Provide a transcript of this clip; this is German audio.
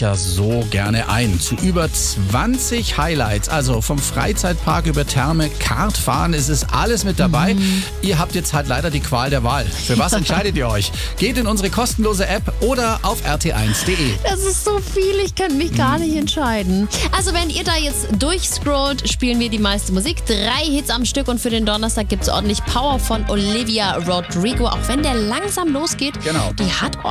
ja so gerne ein. Zu über 20 Highlights, also vom Freizeitpark über Therme, Kartfahren, es ist alles mit dabei. Ihr habt jetzt halt leider die Qual der Wahl. Für was entscheidet ihr euch? Geht in unsere kostenlose App oder auf rt1.de. Das ist so viel, ich kann mich gar nicht entscheiden. Also wenn ihr da jetzt durchscrollt, spielen wir die meiste Musik. 3 Hits am Stück und für den Donnerstag gibt es ordentlich Power von Olivia Rodrigo. Auch wenn der langsam losgeht, Genau. die hat